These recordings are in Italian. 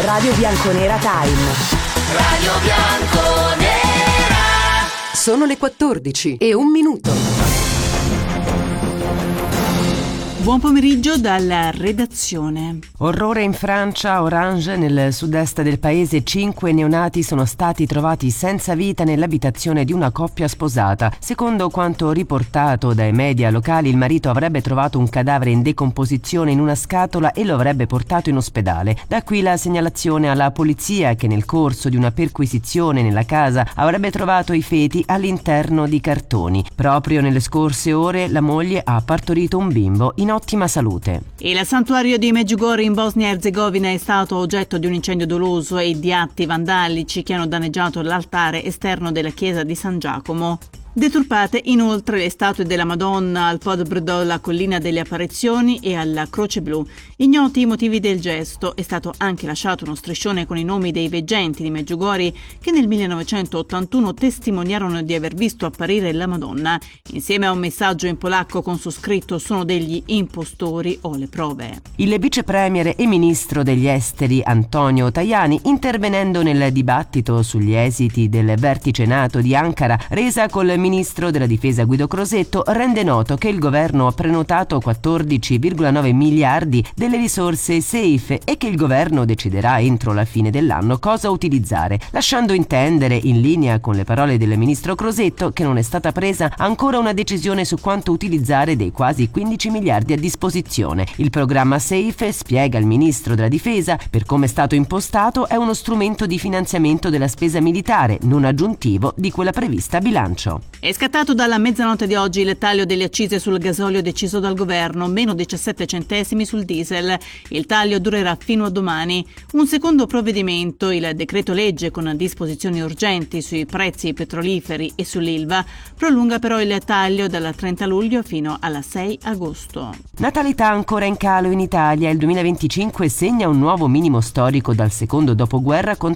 Radio Bianconera Time. Radio Bianconera. Sono le 14:01. Buon pomeriggio dalla redazione. Orrore in Francia, Orange, nel sud-est del paese, 5 neonati sono stati trovati senza vita nell'abitazione di una coppia sposata. Secondo quanto riportato dai media locali, il marito avrebbe trovato un cadavere in decomposizione in una scatola e lo avrebbe portato in ospedale. Da qui la segnalazione alla polizia che nel corso di una perquisizione nella casa avrebbe trovato i feti all'interno di cartoni. Proprio nelle scorse ore la moglie ha partorito un bimbo in ottima salute. Il santuario di Medjugorje in Bosnia-Herzegovina è stato oggetto di un incendio doloso e di atti vandalici che hanno danneggiato l'altare esterno della chiesa di San Giacomo. Deturpate inoltre le statue della Madonna al Pod Brdo, alla Collina delle Apparizioni e alla Croce Blu. Ignoti i motivi del gesto, è stato anche lasciato uno striscione con i nomi dei veggenti di Medjugorje che nel 1981 testimoniarono di aver visto apparire la Madonna, insieme a un messaggio in polacco con su scritto "sono degli impostori, ho le prove". Il vice premier e ministro degli esteri Antonio Tajani, intervenendo nel dibattito sugli esiti del vertice NATO di Ankara, resa col ministro della difesa Guido Crosetto, rende noto che il governo ha prenotato 14,9 miliardi delle risorse SAFE e che il governo deciderà entro la fine dell'anno cosa utilizzare, lasciando intendere, in linea con le parole del ministro Crosetto, che non è stata presa ancora una decisione su quanto utilizzare dei quasi 15 miliardi a disposizione. Il programma SAFE, spiega il ministro della difesa, per come è stato impostato è uno strumento di finanziamento della spesa militare, non aggiuntivo di quella prevista a bilancio. È scattato dalla mezzanotte di oggi il taglio delle accise sul gasolio deciso dal governo, meno 17 centesimi sul diesel. Il taglio durerà fino a domani. Un secondo provvedimento, il decreto legge con disposizioni urgenti sui prezzi petroliferi e sull'Ilva, prolunga però il taglio dal 30 luglio fino alla 6 agosto. Natalità ancora in calo in Italia. Il 2025 segna un nuovo minimo storico dal secondo dopoguerra con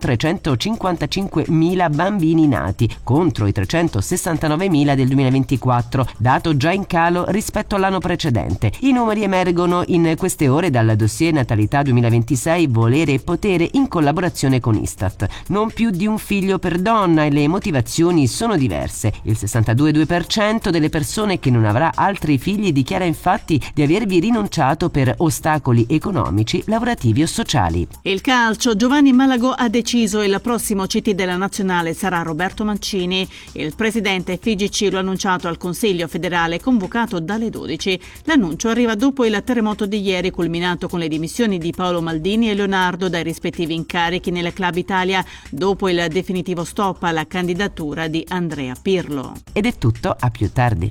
355.000 bambini nati, contro i 369.000 del 2024, dato già in calo rispetto all'anno precedente. I numeri emergono in queste ore dal dossier Natalità 2026 Volere e Potere in collaborazione con Istat. Non più di un figlio per donna e le motivazioni sono diverse. Il 62,2% delle persone che non avrà altri figli dichiara infatti di avervi rinunciato per ostacoli economici, lavorativi o sociali. Il calcio, Giovanni Malagò ha deciso il prossimo CT della nazionale sarà Roberto Mancini. Il presidente FIGC lo ha annunciato al Consiglio federale convocato dalle 12. L'annuncio arriva dopo il terremoto di ieri, culminato con le dimissioni di Paolo Maldini e Leonardo dai rispettivi incarichi nella Club Italia, dopo il definitivo stop alla candidatura di Andrea Pirlo. Ed è tutto, a più tardi.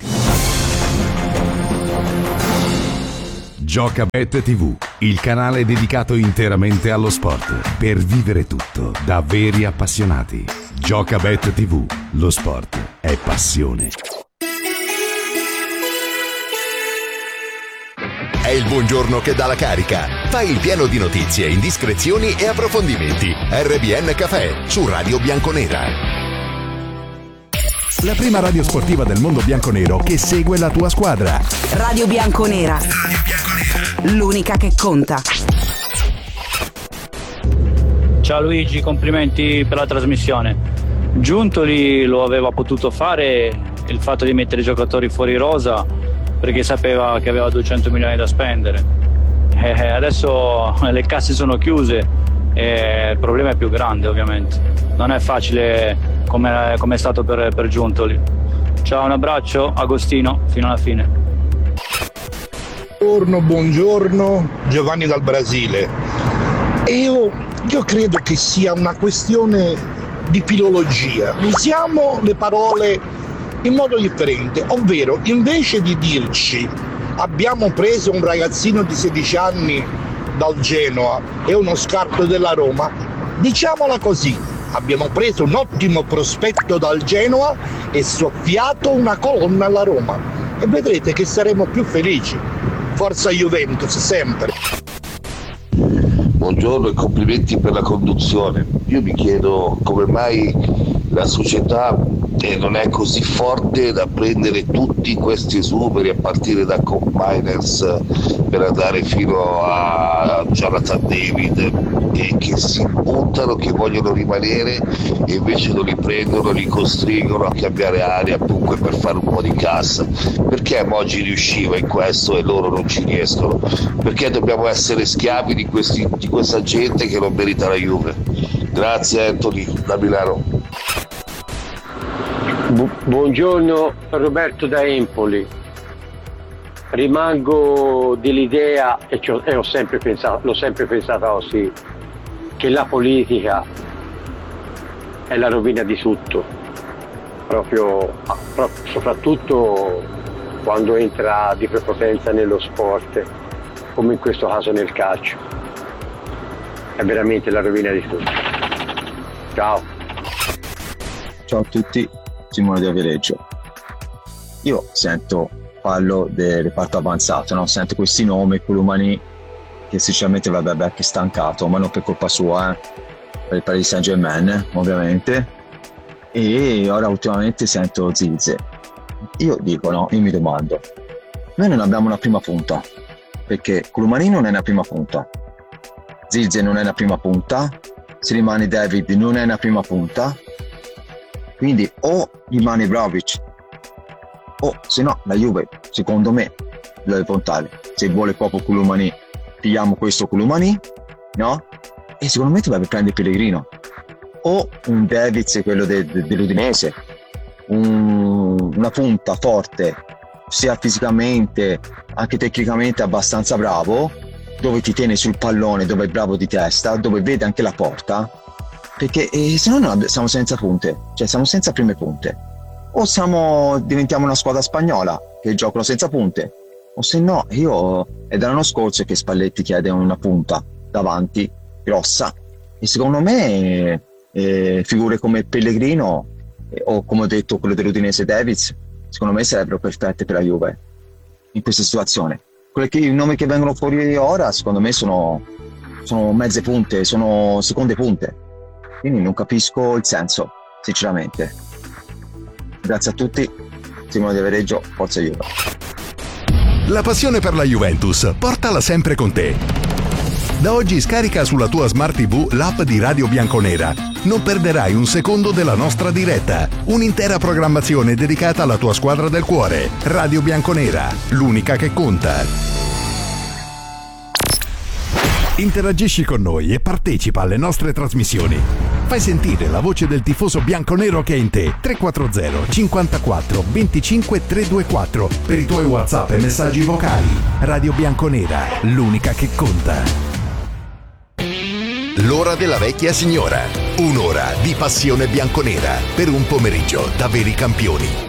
Giocabet TV, il canale dedicato interamente allo sport, per vivere tutto da veri appassionati. Giocabet TV, lo sport è passione. È il buongiorno che dà la carica. Fai il pieno di notizie, indiscrezioni e approfondimenti. RBN Café su Radio Bianconera. La prima radio sportiva del mondo bianconero che segue la tua squadra. Radio Bianconera. L'unica che conta. Ciao Luigi, complimenti per la trasmissione. Giuntoli lo aveva potuto fare, il fatto di mettere i giocatori fuori rosa, perché sapeva che aveva 200 milioni da spendere. Adesso le casse sono chiuse e il problema è più grande, ovviamente. Non è facile come è stato per Giuntoli. Ciao, un abbraccio, Agostino, fino alla fine. Buongiorno, Giovanni dal Brasile. Io credo che sia una questione di filologia. Usiamo le parole in modo differente, ovvero invece di dirci abbiamo preso un ragazzino di 16 anni dal Genoa e uno scarto della Roma, diciamola così: abbiamo preso un ottimo prospetto dal Genoa e soffiato una colonna alla Roma, e vedrete che saremo più felici. Forza Juventus sempre. Buongiorno e complimenti per la conduzione. Io mi chiedo come mai la società non è così forte da prendere tutti questi esuberi a partire da Combiners per andare fino a Jonathan David, che si restano, che vogliono rimanere, e invece non li prendono, li costringono a cambiare aria comunque per fare un po' di cassa. Perché Moggi riusciva in questo e loro non ci riescono? Perché dobbiamo essere schiavi di questa gente che non merita la Juve? Grazie Anthony da Milano. Buongiorno, Roberto da Empoli. Rimango dell'idea, e l'ho sempre pensata così, che la politica è la rovina di tutto, proprio soprattutto quando entra di prepotenza nello sport, come in questo caso nel calcio. È veramente la rovina di tutto. Ciao. Ciao a tutti, Simone di Viareggio. Io parlo del reparto avanzato, no? Sento questi nomi, Colomani, che sinceramente vabbè che è stancato, ma non per colpa sua, per il Paris Saint-Germain ovviamente, e ora ultimamente sento Zilze. Io mi domando, noi non abbiamo una prima punta, perché Colomani non è una prima punta, Zilze non è una prima punta, Slimani David non è una prima punta, quindi o rimane Vlahovic, o se no la Juve secondo me deve puntare, se vuole proprio Colomani pigliamo questo Colomani, no? E secondo me dovrebbe prendere Pellegrino o un Davids, quello dell'Udinese, una punta forte sia fisicamente anche tecnicamente abbastanza bravo, dove ti tiene sul pallone, dove è bravo di testa, dove vede anche la porta, perché se no siamo senza punte, cioè siamo senza prime punte. O diventiamo una squadra spagnola che giocano senza punte, o se no è dall'anno scorso che Spalletti chiede una punta davanti grossa, e secondo me figure come Pellegrino o come ho detto quello dell'Udinese Davids secondo me sarebbero perfette per la Juve in questa situazione. I nomi che vengono fuori ora secondo me sono mezze punte, sono seconde punte, quindi non capisco il senso sinceramente. Grazie a tutti, Simone di Viareggio, forza Juve. La passione per la Juventus, portala sempre con te. Da oggi scarica sulla tua Smart TV l'app di Radio Bianconera. Non perderai un secondo della nostra diretta. Un'intera programmazione dedicata alla tua squadra del cuore. Radio Bianconera, l'unica che conta. Interagisci con noi e partecipa alle nostre trasmissioni. Fai sentire la voce del tifoso bianconero che è in te. 340 54 25 324 per i tuoi WhatsApp e messaggi vocali. Radio Bianconera, l'unica che conta. L'ora della vecchia signora. Un'ora di passione bianconera per un pomeriggio da veri campioni.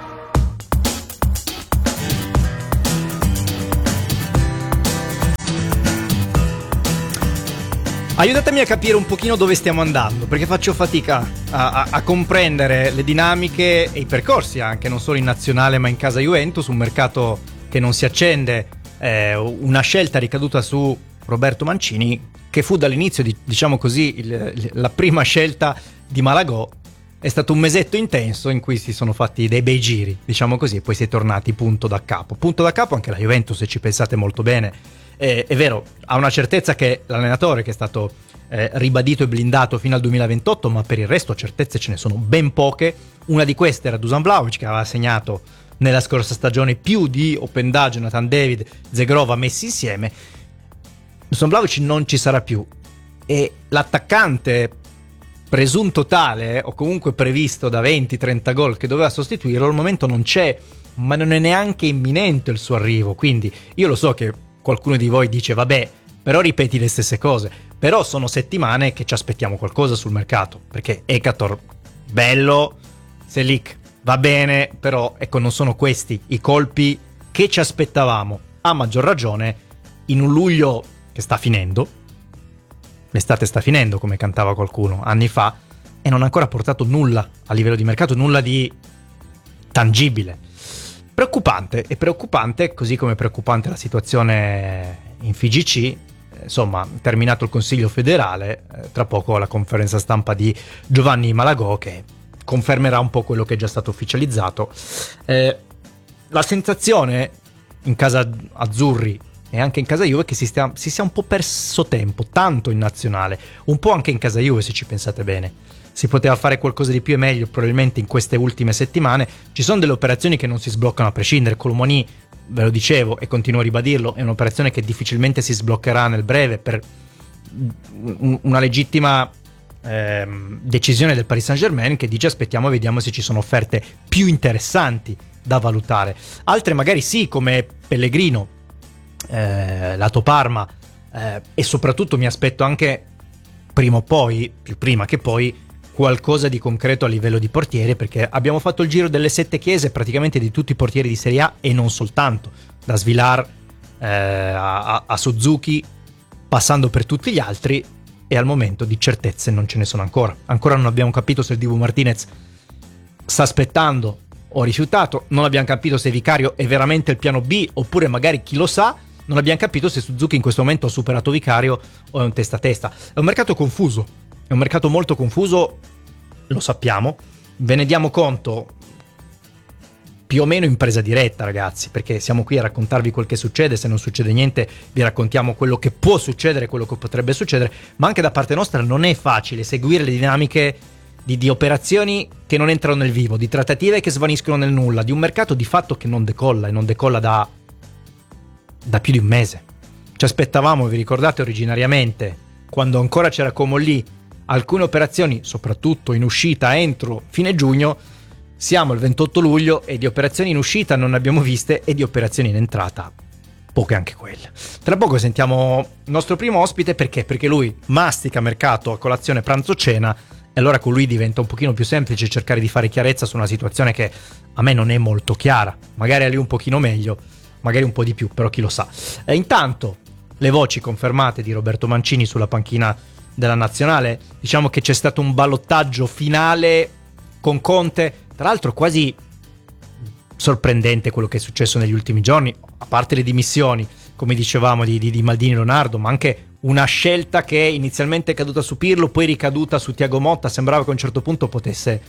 Aiutatemi a capire un pochino dove stiamo andando, perché faccio fatica a comprendere le dinamiche e i percorsi anche, non solo in nazionale ma in casa Juventus, un mercato che non si accende, una scelta ricaduta su Roberto Mancini, che fu dall'inizio, diciamo così, la prima scelta di Malagò. È stato un mesetto intenso in cui si sono fatti dei bei giri, diciamo così, e poi si è tornati punto da capo. Punto da capo anche la Juventus, se ci pensate molto bene. È vero, ha una certezza che l'allenatore, che è stato ribadito e blindato fino al 2028, ma per il resto certezze ce ne sono ben poche. Una di queste era Dusan Vlahovic, che aveva segnato nella scorsa stagione più di Openda, Jonathan David, Zegrova messi insieme. Dusan Vlahovic non ci sarà più, e l'attaccante presunto tale, o comunque previsto da 20-30 gol, che doveva sostituirlo, al momento non c'è, ma non è neanche imminente il suo arrivo. Quindi io lo so che qualcuno di voi dice vabbè, però ripeti le stesse cose, però sono settimane che ci aspettiamo qualcosa sul mercato, perché Ekator bello, Selic va bene, però ecco, non sono questi i colpi che ci aspettavamo, a maggior ragione in un luglio che sta finendo, l'estate sta finendo come cantava qualcuno anni fa, e non ha ancora portato nulla a livello di mercato, nulla di tangibile. Preoccupante, così come preoccupante la situazione in FIGC. Insomma, terminato il Consiglio federale, tra poco la conferenza stampa di Giovanni Malagò, che confermerà un po' quello che è già stato ufficializzato. La sensazione in casa azzurri e anche in casa Juve che si sia un po' perso tempo, tanto in nazionale, un po' anche in casa Juve se ci pensate bene. Si poteva fare qualcosa di più e meglio probabilmente in queste ultime settimane. Ci sono delle operazioni che non si sbloccano a prescindere. Colomoni, ve lo dicevo e continuo a ribadirlo, è un'operazione che difficilmente si sbloccherà nel breve per una legittima decisione del Paris Saint-Germain, che dice aspettiamo e vediamo se ci sono offerte più interessanti da valutare. Altre magari sì, come Pellegrino, lato Parma, e soprattutto mi aspetto anche prima o poi, più prima che poi, qualcosa di concreto a livello di portiere, perché abbiamo fatto il giro delle 7 chiese praticamente di tutti i portieri di Serie A e non soltanto, da Svilar a Suzuki, passando per tutti gli altri, e al momento di certezze non ce ne sono ancora non abbiamo capito se il Dibu Martinez sta aspettando o rifiutato, non abbiamo capito se Vicario è veramente il piano B oppure magari chi lo sa, non abbiamo capito se Suzuki in questo momento ha superato Vicario o è un testa a testa. È un mercato confuso, è un mercato molto confuso, lo sappiamo, ve ne diamo conto più o meno in presa diretta, ragazzi, perché siamo qui a raccontarvi quel che succede. Se non succede niente vi raccontiamo quello che può succedere, quello che potrebbe succedere, ma anche da parte nostra non è facile seguire le dinamiche di operazioni che non entrano nel vivo, di trattative che svaniscono nel nulla, di un mercato di fatto che non decolla, e non decolla da più di un mese. Ci aspettavamo, vi ricordate originariamente, quando ancora c'era Como lì, alcune operazioni, soprattutto in uscita entro fine giugno. Siamo il 28 luglio e di operazioni in uscita non ne abbiamo viste, e di operazioni in entrata poche anche quelle. Tra poco sentiamo il nostro primo ospite, perché lui mastica mercato a colazione, pranzo, cena, e allora con lui diventa un pochino più semplice cercare di fare chiarezza su una situazione che a me non è molto chiara. Magari a lui un pochino meglio, magari un po' di più, però chi lo sa. E intanto le voci confermate di Roberto Mancini sulla panchina della nazionale. Diciamo che c'è stato un ballottaggio finale con Conte, tra l'altro quasi sorprendente quello che è successo negli ultimi giorni, a parte le dimissioni, come dicevamo, di Maldini e Leonardo, ma anche una scelta che inizialmente è caduta su Pirlo, poi ricaduta su Thiago Motta. Sembrava che a un certo punto potesse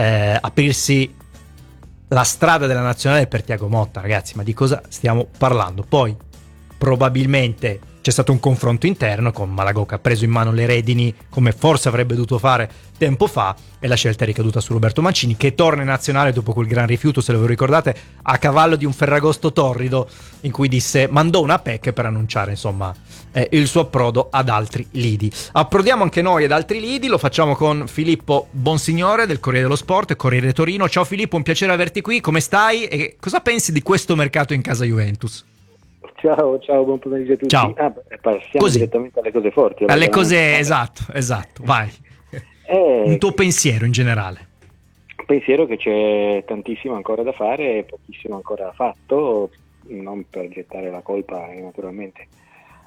aprirsi la strada della nazionale per Thiago Motta. Ragazzi, ma di cosa stiamo parlando? Poi probabilmente c'è stato un confronto interno con Malagò, che ha preso in mano le redini come forse avrebbe dovuto fare tempo fa, e la scelta è ricaduta su Roberto Mancini, che torna in nazionale dopo quel gran rifiuto, se lo ricordate, a cavallo di un Ferragosto torrido in cui mandò una PEC per annunciare insomma il suo approdo ad altri lidi. Approdiamo anche noi ad altri lidi, lo facciamo con Filippo Bonsignore del Corriere dello Sport e Corriere Torino. Ciao Filippo, un piacere averti qui, come stai e cosa pensi di questo mercato in casa Juventus? Ciao, buon pomeriggio a tutti. Ciao. Passiamo direttamente alle cose forti. Alle cose, esatto, vai. Un tuo pensiero in generale. Pensiero che c'è tantissimo ancora da fare e pochissimo ancora fatto, non per gettare la colpa naturalmente